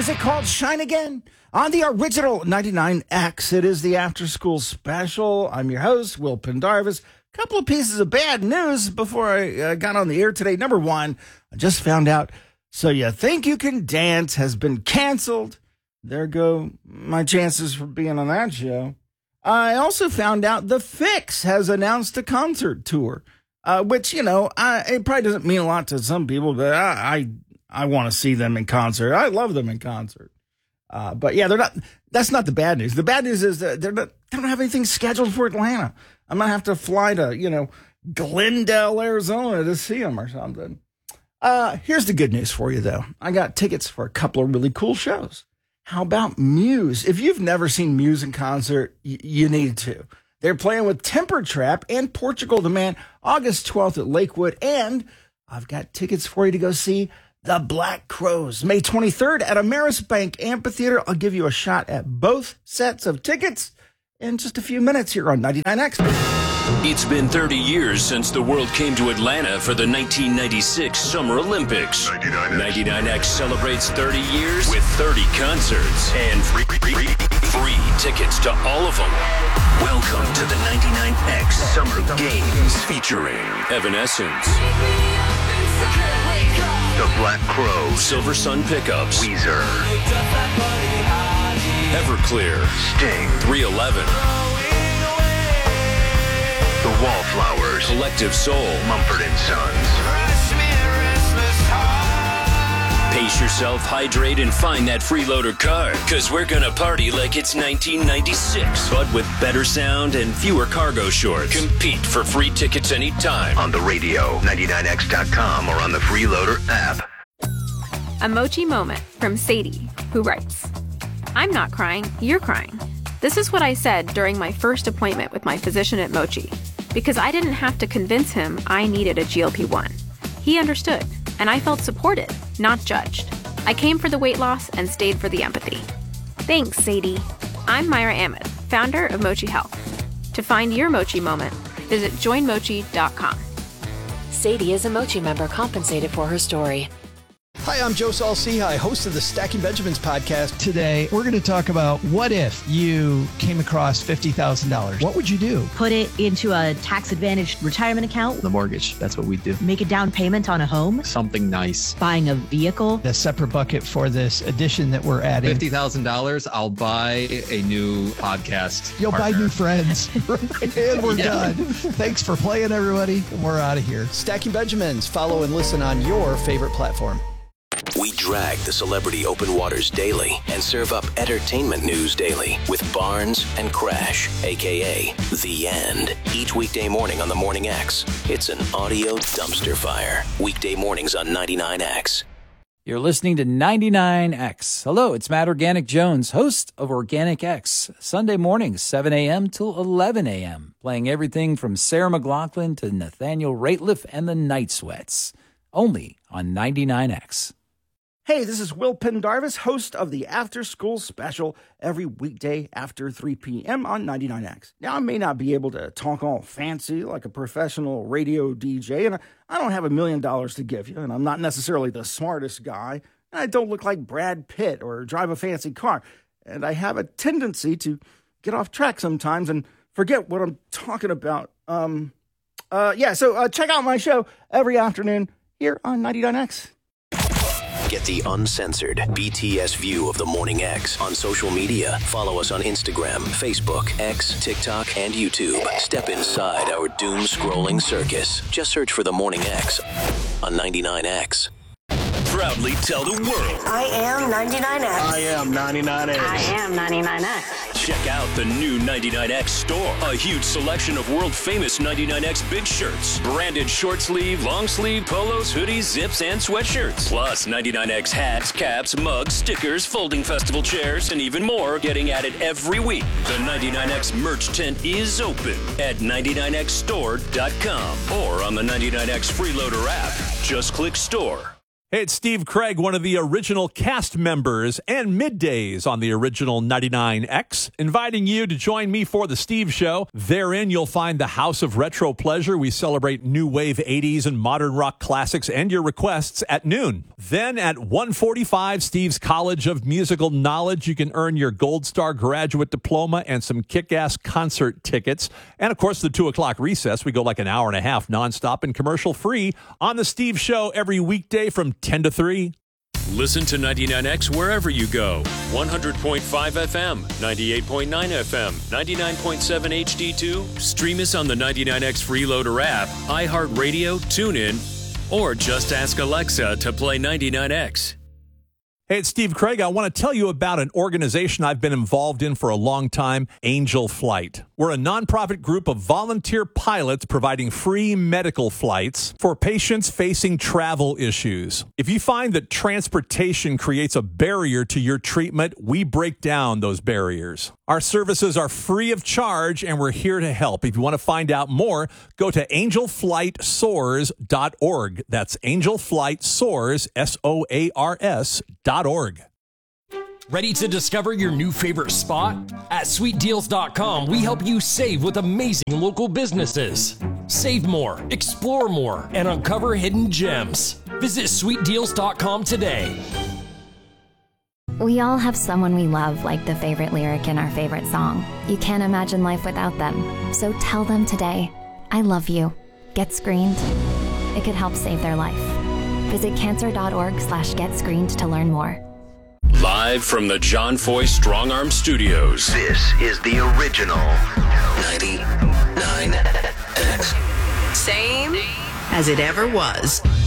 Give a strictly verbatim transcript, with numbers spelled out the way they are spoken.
music called Shine Again on the original ninety-nine X. It is the After School Special. I'm your host, Will Pendarvis. A couple of pieces of bad news before I uh, got on the air today. Number one, I just found out So You Think You Can Dance has been canceled. There go my chances for being on that show. I also found out The Fix has announced a concert tour, uh, which, you know, I, it probably doesn't mean a lot to some people, but I I, I want to see them in concert. I love them in concert. Uh, but yeah, they're not. That's not the bad news. The bad news is that they're not, they don't have anything scheduled for Atlanta. I'm gonna have to fly to, you know, Glendale, Arizona to see them or something. Uh, here's the good news for you, though. I got tickets for a couple of really cool shows. How about Muse? If you've never seen Muse in concert, y- you need to. They're playing with Temper Trap and Portugal the Man August twelfth at Lakewood, and I've got tickets for you to go see The Black Crowes, May twenty-third at Ameris Bank Amphitheater. I'll give you a shot at both sets of tickets in just a few minutes here on ninety-nine X. It's been thirty years since the world came to Atlanta for the nineteen ninety-six Summer Olympics. ninety-nine X celebrates thirty years with thirty concerts and free, free, free tickets to all of them. Welcome to the ninety-nine X Summer Games featuring Evanescence, The Black Crowes, Silver Sun Pickups, Weezer, Everclear, Sting, three eleven, The Wallflowers, Collective Soul, Mumford and Sons. Pace yourself, hydrate, and find that freeloader card, because we're going to party like it's nineteen ninety-six, but with better sound and fewer cargo shorts. Compete for free tickets anytime on the radio, ninety-nine X dot com, or on the Freeloader app. A Mochi moment from Sadie, who writes, I'm not crying, you're crying. This is what I said during my first appointment with my physician at Mochi, because I didn't have to convince him I needed a G L P one. He understood, and I felt supported, not judged. I came for the weight loss and stayed for the empathy. Thanks, Sadie. I'm Myra Ahmed, founder of Mochi Health. To find your Mochi moment, visit join mochi dot com. Sadie is a Mochi member compensated for her story. Hi, I'm Joe Saul-Sehy, host of the Stacking Benjamins podcast. Today, we're going to talk about what if you came across fifty thousand dollars? What would you do? Put it into a tax-advantaged retirement account. The mortgage, that's what we do. Make a down payment on a home. Something nice. Buying a vehicle. A separate bucket for this addition that we're adding. fifty thousand dollars, I'll buy a new podcast You'll partner. buy new friends. And we're Yeah. done. Thanks for playing, everybody. And we're out of here. Stacking Benjamins. Follow and listen on your favorite platform. We drag the celebrity open waters daily and serve up entertainment news daily with Barnes and Crash, a k a. The End. Each weekday morning on the Morning X. It's an audio dumpster fire. Weekday mornings on ninety-nine X. You're listening to ninety-nine X. Hello, it's Matt Organic Jones, host of Organic X. Sunday mornings, seven a.m. till eleven a.m., playing everything from Sarah McLachlan to Nathaniel Rateliff and the Night Sweats. Only on ninety-nine X. Hey, this is Will Pendarvis, host of the After School Special, every weekday after three p.m. on ninety-nine X. Now, I may not be able to talk all fancy like a professional radio D J, and I don't have a million dollars to give you, and I'm not necessarily the smartest guy, and I don't look like Brad Pitt or drive a fancy car, and I have a tendency to get off track sometimes and forget what I'm talking about. Um, uh, yeah, so uh, check out my show every afternoon here on ninety-nine X. Get the uncensored B T S view of the Morning X on social media. Follow us on Instagram, Facebook, X, TikTok, and YouTube. Step inside our doom-scrolling circus. Just search for the Morning X on ninety-nine X. Proudly tell the world. I am ninety-nine X. I am ninety-nine X. I am ninety-nine X. Check out the new ninety-nine X store. A huge selection of world-famous ninety-nine X big shirts. Branded short sleeve, long sleeve, polos, hoodies, zips, and sweatshirts. Plus ninety-nine X hats, caps, mugs, stickers, folding festival chairs, and even more getting added every week. The ninety-nine X merch tent is open at ninety-nine X store dot com or on the ninety-nine X Freeloader app. Just click store. Hey, it's Steve Craig, one of the original cast members and middays on the original ninety-nine X, inviting you to join me for the Steve Show. Therein, you'll find the House of Retro Pleasure. We celebrate new wave eighties and modern rock classics and your requests at noon. Then at one forty-five, Steve's College of Musical Knowledge. You can earn your Gold Star graduate diploma and some kick-ass concert tickets. And, of course, the two o'clock recess. We go like an hour and a half nonstop and commercial-free on the Steve Show every weekday from ten to three. Listen to ninety-nine X wherever you go. one hundred point five F M, ninety-eight point nine F M, ninety-nine point seven H D two. Stream us on the ninety-nine X Freeloader app, iHeartRadio, TuneIn, or just ask Alexa to play ninety-nine X. Hey, it's Steve Craig. I want to tell you about an organization I've been involved in for a long time, Angel Flight. We're a nonprofit group of volunteer pilots providing free medical flights for patients facing travel issues. If you find that transportation creates a barrier to your treatment, we break down those barriers. Our services are free of charge, and we're here to help. If you want to find out more, go to angel flight soars dot org. That's Angel Flight Soars, S O A R S, dot org. Ready to discover your new favorite spot? At sweet deals dot com, we help you save with amazing local businesses. Save more, explore more, and uncover hidden gems. Visit sweet deals dot com today. We all have someone we love, like the favorite lyric in our favorite song. You can't imagine life without them. So tell them today, I love you. Get screened. It could help save their life. Visit cancer dot org slash get screened to learn more. Live from the John Foy Strong Arm Studios. This is the original ninety-nine X. Same as it ever was.